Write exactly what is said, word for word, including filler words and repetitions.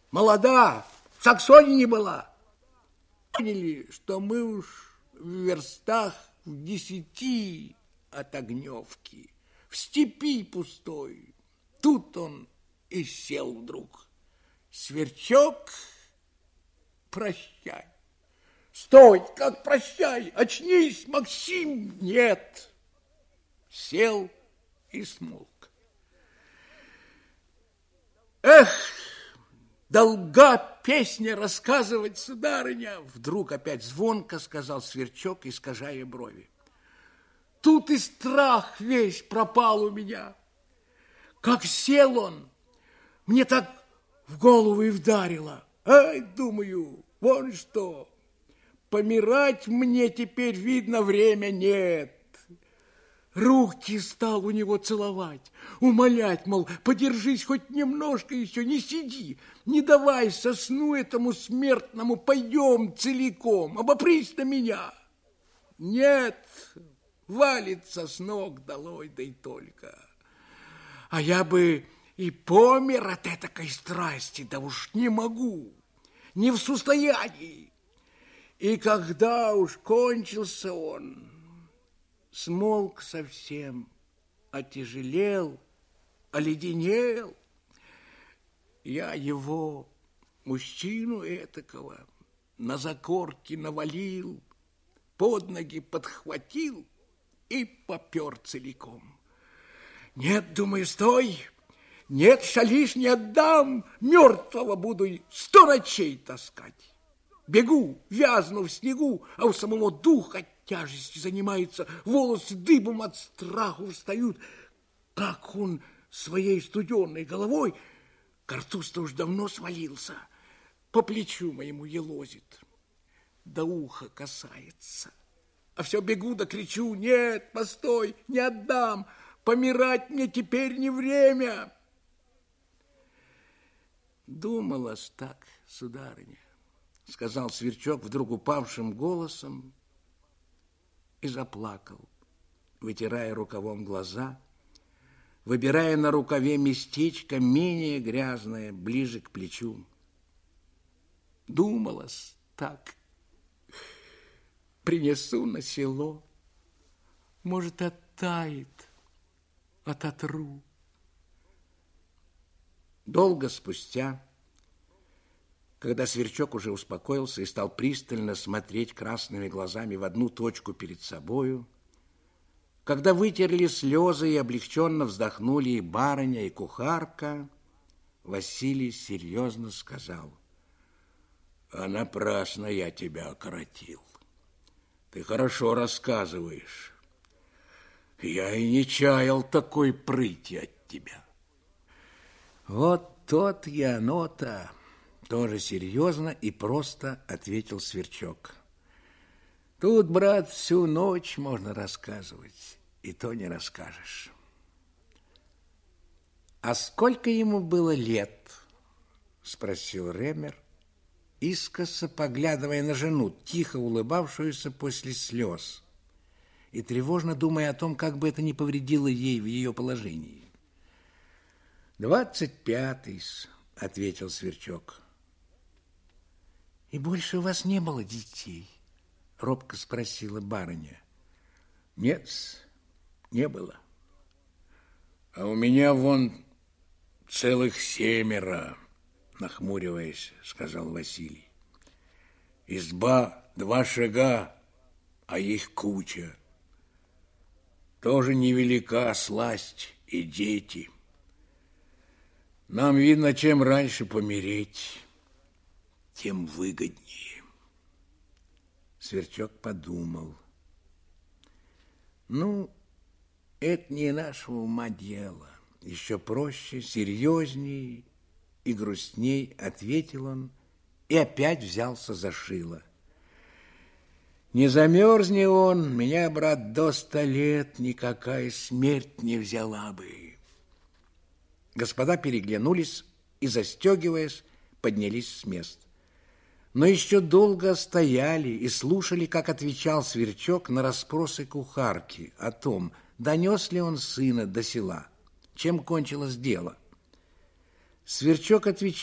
молода, в Саксонии не была. Поняли, что мы уж в верстах в десяти от Огневки, в степи пустой. Тут он и сел вдруг. Сверчок, прощай. Стой, как прощай, очнись, Максим. Нет. Сел и смолк. Эх, долга песня рассказывать, сударыня, вдруг опять звонко сказал Сверчок, искажая брови. Тут и страх весь пропал у меня. Как сел он, мне так в голову и вдарило. Ай, думаю, вон что, помирать мне теперь, видно, время нет. Руки стал у него целовать, умолять, мол, подержись хоть немножко еще, не сиди, не давай со сну этому смертному, пойдем целиком, обопрись на меня. Нет, валится с ног долой, да и только. А я бы и помер от этакой страсти, да уж не могу, не в состоянии. И когда уж кончился он, смолк совсем, отяжелел, оледенел. Я его, мужчину этакого, на закорки навалил, под ноги подхватил и попер целиком. Нет, думаю, стой, нет, шалишь, не отдам, мертвого буду сто ночей таскать. Бегу, вязну в снегу, а у самого духа тяжестью занимается, волосы дыбом от страху встают. Как он своей студенной головой, картуз-то уж давно свалился, по плечу моему елозит, до уха касается. А все бегу да кричу: нет, постой, не отдам, помирать мне теперь не время. Думалось так, сударыня, сказал Сверчок вдруг упавшим голосом и заплакал, вытирая рукавом глаза, выбирая на рукаве местечко менее грязное, ближе к плечу. Думалось так. Принесу на село, может, оттает, ототру. Долго спустя, когда Сверчок уже успокоился и стал пристально смотреть красными глазами в одну точку перед собою, когда вытерли слезы и облегченно вздохнули и барыня, и кухарка, Василий серьезно сказал: а напрасно я тебя окоротил. Ты хорошо рассказываешь. Я и не чаял такой прыти от тебя. Вот тот и оно-то, тоже серьезно и просто ответил Сверчок. Тут, брат, всю ночь можно рассказывать, и то не расскажешь. А сколько ему было лет? Спросил Ремер, искоса поглядывая на жену, тихо улыбавшуюся после слез, и тревожно думая о том, как бы это ни повредило ей в ее положении. «Двадцать пятый, — ответил Сверчок. — И больше у вас не было детей? — робко спросила барыня. — Нет, не было. А у меня вон целых семеро, — нахмуриваясь, сказал Василий. Изба два шага, а их куча. Тоже невелика сласть и дети. Нам, видно, чем раньше помереть, тем выгоднее. Сверчок подумал. Ну, это не нашего ума дело. Еще проще, серьезней и грустней ответил он и опять взялся за шило. Не замерзни он, меня, брат, до ста лет никакая смерть не взяла бы. Господа переглянулись и, застегиваясь, поднялись с мест. Но еще долго стояли и слушали, как отвечал Сверчок на расспросы кухарки о том, донес ли он сына до села, чем кончилось дело. Сверчок отвечал: